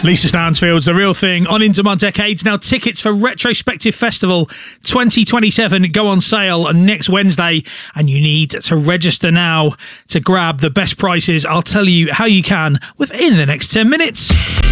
Lisa Stansfield's The Real Thing on Into My Decades. Now, tickets for Retrospective Festival 2027 go on sale next Wednesday, and you need to register now to grab the best prices. I'll tell you how you can within the next 10 minutes.